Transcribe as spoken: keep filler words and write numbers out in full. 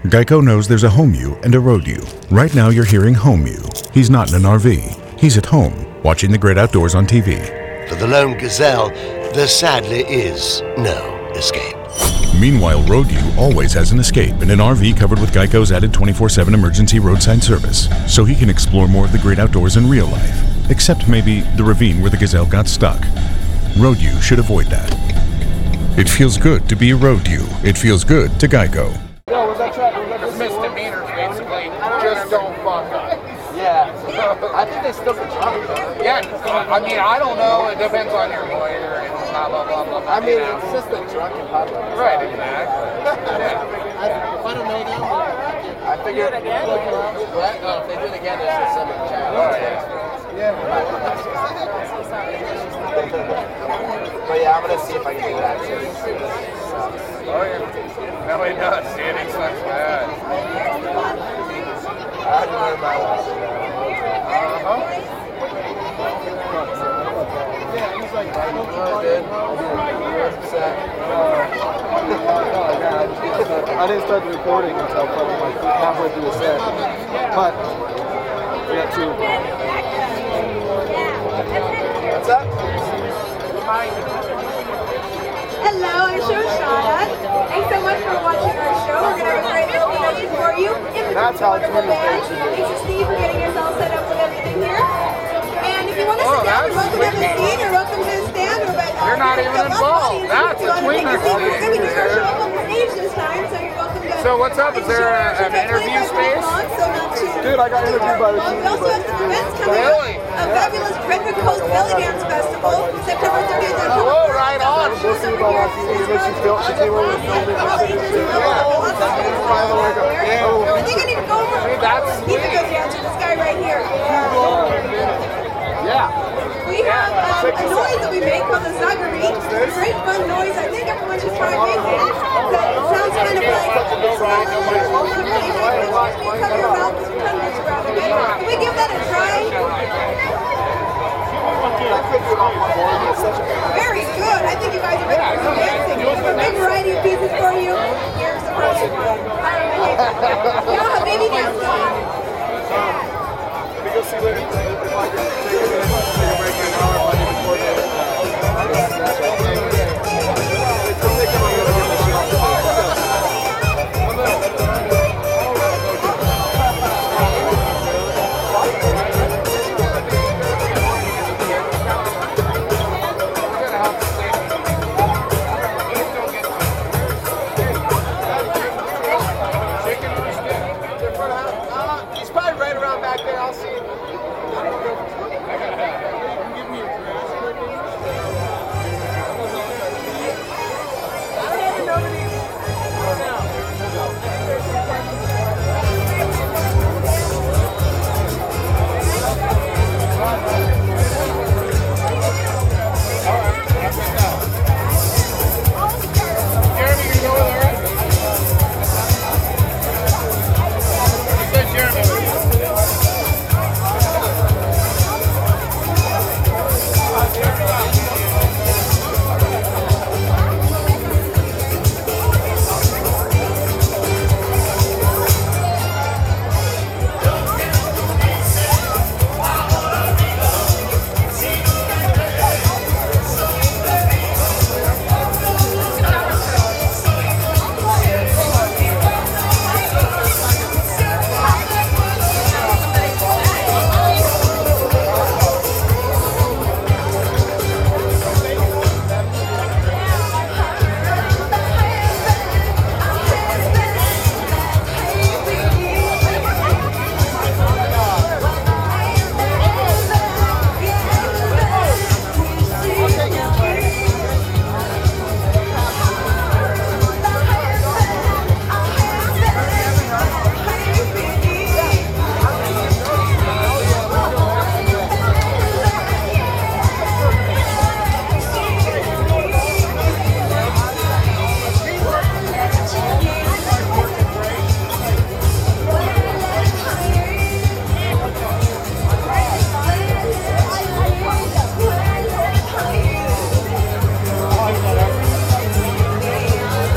Geico knows there's a home you and a road you. Right now you're hearing home you. He's not in an R V. He's at home, watching the great outdoors on T V. For the lone gazelle, there sadly is no escape. Meanwhile, road you always has an escape in an R V covered with Geico's added twenty-four seven emergency roadside service, so he can explore more of the great outdoors in real life, except maybe the ravine where the gazelle got stuck. Road you should avoid that. It feels good to be a road you. It feels good to Geico. No, was that track? It's misdemeanors, basically. Just don't fuck up. Yeah. I think they still can charge you. Yeah, I mean, I don't know. It depends on your lawyer and blah, blah, blah, blah, blah. I mean, it's just a drunken public. Right, exactly. Yeah. I, if I don't know them, I figure it again. Look around. What? No, if they do it again, it's just send them to jail. Oh, yeah. Yeah. But yeah, I'm going to see if I can do that. Oh, yeah. No, he does. Standing sucks bad. I had to learn my lesson. Uh-huh. Yeah, he's like, I don't know, dude. I didn't start the recording until probably like halfway through the set. But we got two. What's up? Hello, I'm Shoshana. Thanks so much for watching our show. We're going to have a great little production for you. In That's how it's the band. Thanks to Steve for getting yourself set up with everything here. And if you want to Oh, sit down, that's you're welcome to have a sweet. seat. You're welcome to stand. Or back You're not even involved. That's a tweener seat. We're seat. going to do our show on stage this time, so you're welcome to. So what's up? Is there a, an interview space? Dude, I got interviewed by the team. We also have some events coming Really? up. A fabulous Frederick Coast Belly Dance Festival, September thirtieth and Oh, right on. We'll see about our team. She built, she came over and filmed it. I think I need to go over. That's He can go dance with this guy right here. Yeah. We have um, a noise that we make called the Zagari. It's a great fun noise. I think everyone should try making it. It sounds kind of like cover your mouth as you kind of describe it. Can we give that a try? Very good. I think you guys are ready for some dancing. We have a big variety of pieces for you. Here's the first one.